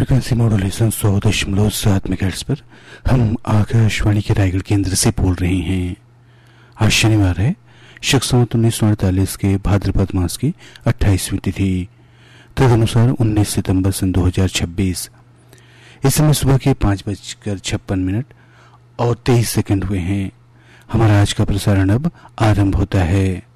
Frequency modulation 100.7 megahertz पर हम आकाशवाणी के रायगढ़ केंद्र से बोल रहे हैं। आज शनिवार है, शक संवत 1948 के भाद्रपद मास की 28वीं तिथि, तदनुसार 19 सितंबर सन 2026। इस समय सुबह के 5:56 और 23 सेकंड हुए हैं। हमारा आज का प्रसारण अब आरंभ होता है।